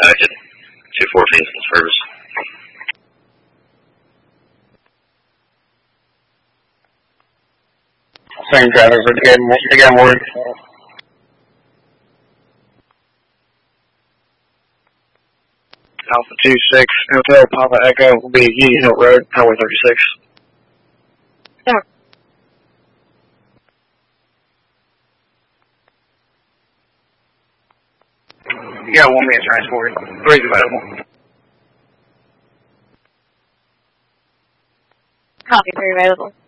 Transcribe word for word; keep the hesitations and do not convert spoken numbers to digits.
packet. two fourteen in service. Same traffic for again word. Alpha two six Hotel Papa Echo will be Union Hill Road, Highway thirty-six. Yeah. Yeah, one minute transport. Three's available. Copy, three available.